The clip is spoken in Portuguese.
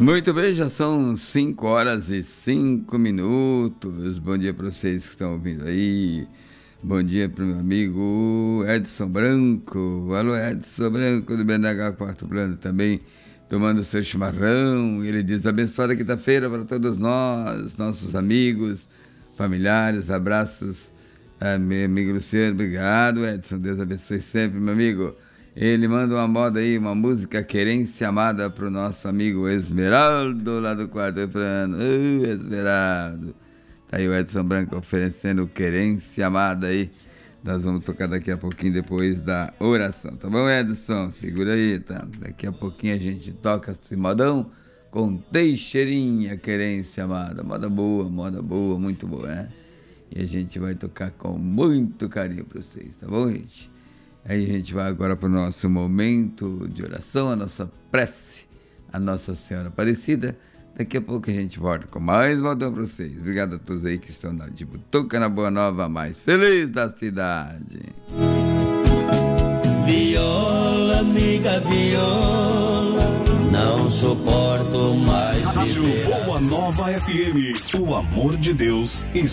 Muito bem, já são 5 horas e 5 minutos. Bom dia para vocês que estão ouvindo aí. Bom dia para o meu amigo Edson Branco. Alô, Edson Branco do BNH Quarto Plano também, tomando seu chimarrão. Ele diz: abençoada quinta-feira para todos nós, nossos amigos, familiares. Abraços, meu amigo Luciano. Obrigado, Edson. Deus abençoe sempre, meu amigo. Ele manda uma moda aí, uma música Querência Amada pro nosso amigo Esmeraldo, lá do Quarto Plano. Esmeraldo. Tá aí o Edson Branco oferecendo Querência Amada aí. Nós vamos tocar daqui a pouquinho, depois da oração. Tá bom, Edson? Segura aí, tá? Daqui a pouquinho a gente toca esse modão com Teixeirinha, Querência Amada. Moda boa, muito boa, né? E a gente vai tocar com muito carinho pra vocês, tá bom, gente? Aí a gente vai agora para o nosso momento de oração, a nossa prece, a Nossa Senhora Aparecida. Daqui a pouco a gente volta com mais modão para vocês. Obrigado a todos aí que estão na de Butuca, na Boa Nova, mais feliz da cidade. Viola, amiga viola, não suporto mais Rádio viver. Boa Nova FM, o amor de Deus está